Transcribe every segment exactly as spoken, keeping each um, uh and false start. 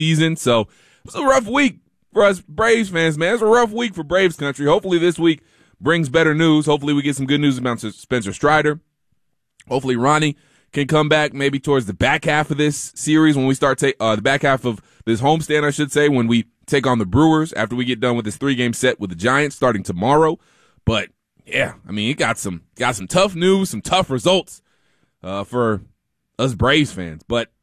season. So it was a rough week for us Braves fans, man. It's a rough week for Braves country. Hopefully this week brings better news. Hopefully we get some good news about Spencer Strider. Hopefully Ronnie can come back maybe towards the back half of this series when we start take uh, the back half of this homestand, I should say, when we take on the Brewers after we get done with this three-game set with the Giants starting tomorrow. But yeah, I mean, it got some got some tough news, some tough results uh, for us Braves fans. But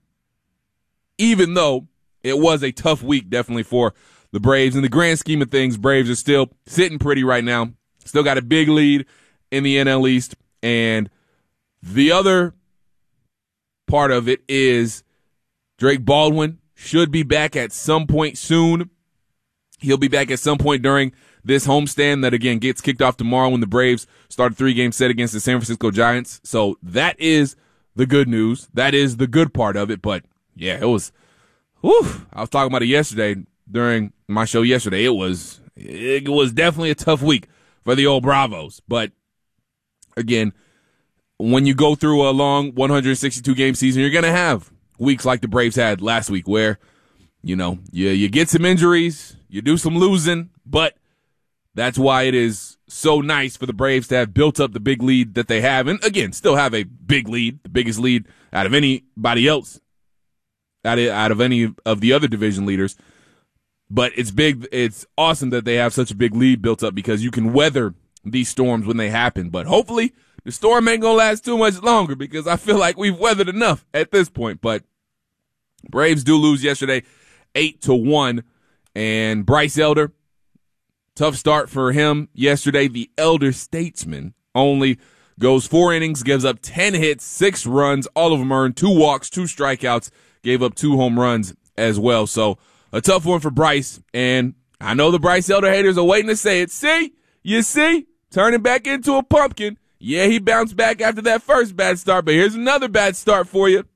even though it was a tough week, definitely for the Braves, in the grand scheme of things, Braves are still sitting pretty right now. Still got a big lead in the N L East, and the other part of it is Drake Baldwin should be back at some point soon. He'll be back at some point during this homestand that, again, gets kicked off tomorrow when the Braves start a three-game set against the San Francisco Giants. So that is the good news. That is the good part of it. But, yeah, it was whew, I was talking about it yesterday during my show yesterday. It was it was definitely a tough week for the old Bravos. But, again, when you go through a long one hundred sixty-two game season, you're going to have weeks like the Braves had last week where, you know, you, you get some injuries, you do some losing, but that's why it is so nice for the Braves to have built up the big lead that they have. And, again, still have a big lead, the biggest lead out of anybody else, out of, out of any of the other division leaders. But it's big. It's awesome that they have such a big lead built up because you can weather these storms when they happen. But hopefully the storm ain't going to last too much longer because I feel like we've weathered enough at this point. But Braves do lose yesterday, eight to one, and Bryce Elder, tough start for him yesterday. The elder statesman only goes four innings, gives up ten hits, six runs, all of them earned, two walks, two strikeouts, gave up two home runs as well. So a tough one for Bryce, and I know the Bryce Elder haters are waiting to say it. See, you see, turning back into a pumpkin. Yeah, he bounced back after that first bad start, but here's another bad start for you.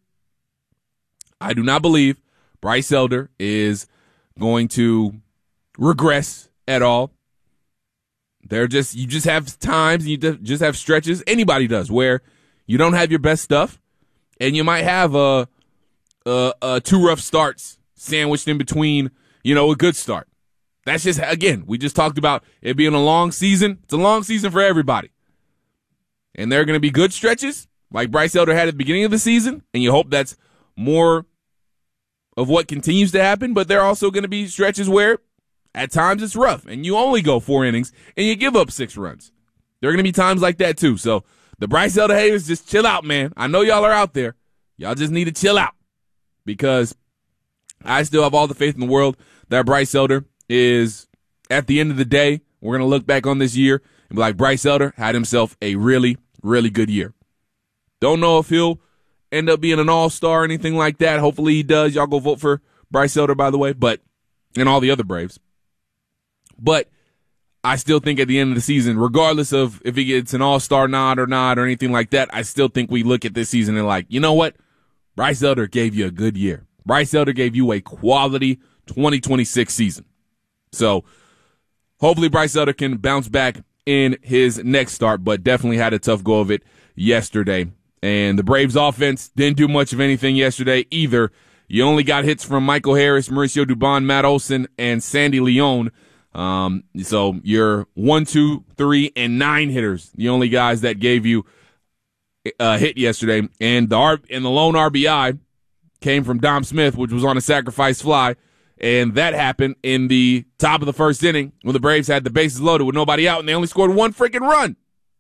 I do not believe Bryce Elder is going to regress at all. They're just, you just have times, you just have stretches, anybody does, where you don't have your best stuff, and you might have a, a, a two rough starts sandwiched in between, you know, a good start. That's just, again, we just talked about it being a long season. It's a long season for everybody. And there are going to be good stretches, like Bryce Elder had at the beginning of the season, and you hope that's more of what continues to happen, but there are also going to be stretches where at times it's rough, and you only go four innings, and you give up six runs. There are going to be times like that, too. So the Bryce Elder haters, just chill out, man. I know y'all are out there. Y'all just need to chill out because I still have all the faith in the world that Bryce Elder is, at the end of the day, we're going to look back on this year and be like, Bryce Elder had himself a really, really good year. Don't know if he'll end up being an all-star or anything like that. Hopefully he does. Y'all go vote for Bryce Elder, by the way, but and all the other Braves. But I still think at the end of the season, regardless of if he gets an all-star nod or not or anything like that, I still think we look at this season and like, you know what? Bryce Elder gave you a good year. Bryce Elder gave you a quality twenty twenty-six season. So hopefully Bryce Elder can bounce back in his next start, but definitely had a tough go of it yesterday. And the Braves offense didn't do much of anything yesterday either. You only got hits from Michael Harris, Mauricio Dubon, Matt Olson, and Sandy Leon. Um, so your one, two, three, and nine hitters, the only guys that gave you a hit yesterday. And the R- and the lone R B I came from Dom Smith, which was on a sacrifice fly. And that happened in the top of the first inning when the Braves had the bases loaded with nobody out, and they only scored one freaking run.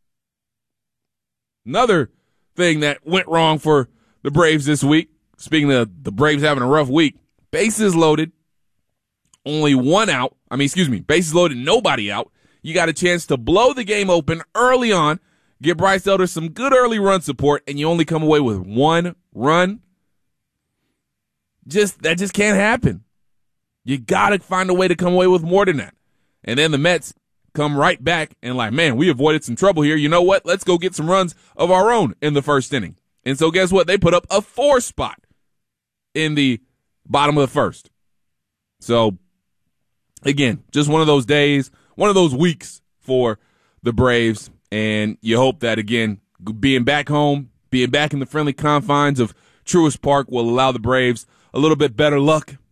Another thing that went wrong for the Braves this week, speaking of the Braves having a rough week, bases loaded, only one out. I mean, excuse me, bases loaded, nobody out. You got a chance to blow the game open early on, give Bryce Elder some good early run support, and you only come away with one run. Just that just can't happen. You got to find a way to come away with more than that. And then the Mets come right back and like, man, we avoided some trouble here. You know what? Let's go get some runs of our own in the first inning. And so guess what? They put up a four spot in the bottom of the first. So, again, just one of those days, one of those weeks for the Braves. And you hope that, again, being back home, being back in the friendly confines of Truist Park will allow the Braves a little bit better luck